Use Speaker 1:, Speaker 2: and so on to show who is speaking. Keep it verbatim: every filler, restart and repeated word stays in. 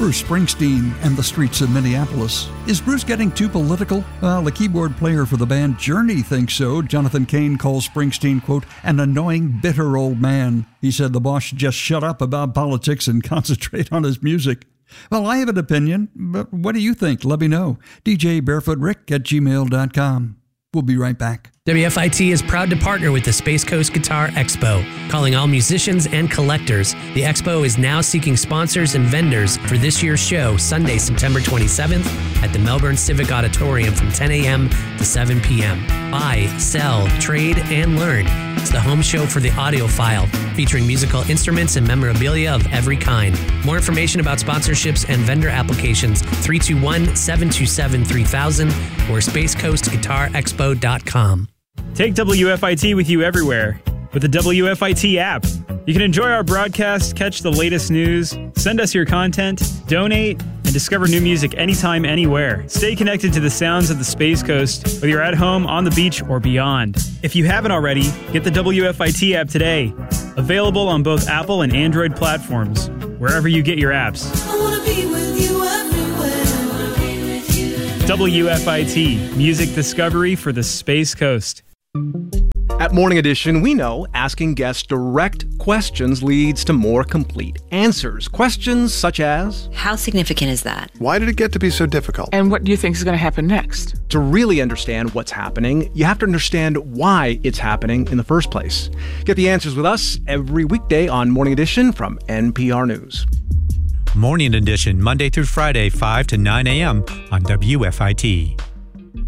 Speaker 1: Bruce Springsteen and the streets of Minneapolis. Is Bruce getting too political? Well, the keyboard player for the band Journey thinks so. Jonathan Cain calls Springsteen, quote, an annoying, bitter old man. He said the boss should just shut up about politics and concentrate on his music. Well, I have an opinion, but what do you think? Let me know. D J Barefoot Rick at gmail dot com. We'll be right back.
Speaker 2: W F I T is proud to partner with the Space Coast Guitar Expo. Calling all musicians and collectors, the Expo is now seeking sponsors and vendors for this year's show, Sunday, September twenty-seventh at the Melbourne Civic Auditorium from ten a.m. to seven p.m. Buy, sell, trade, and learn. It's the home show for the audiophile, featuring musical instruments and memorabilia of every kind. More information about sponsorships and vendor applications, three two one, seven two seven, three thousand or space coast guitar expo dot com.
Speaker 3: Take W F I T with you everywhere with the W F I T app. You can enjoy our broadcast, catch the latest news, send us your content, donate, and discover new music anytime, anywhere. Stay connected to the sounds of the Space Coast, whether you're at home, on the beach, or beyond. If you haven't already, get the W F I T app today. Available on both Apple and Android platforms, wherever you get your apps.
Speaker 4: I wanna be with you everywhere. I wanna be with you everywhere.
Speaker 3: W F I T, music discovery for the Space Coast.
Speaker 5: At Morning Edition, we know asking guests direct questions leads to more complete answers. Questions such as,
Speaker 6: how significant is that?
Speaker 7: Why did it get to be so difficult?
Speaker 8: And what do you think is going to happen next?
Speaker 5: To really understand what's happening, you have to understand why it's happening in the first place. Get the answers with us every weekday on Morning Edition from N P R News.
Speaker 9: Morning Edition, Monday through Friday, five to nine a.m. on W F I T.